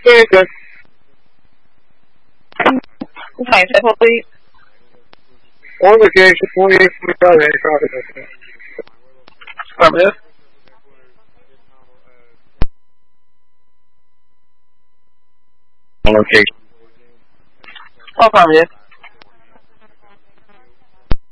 Fine, please. On location, 2845 traffic. Affirmative. On location. Affirmative.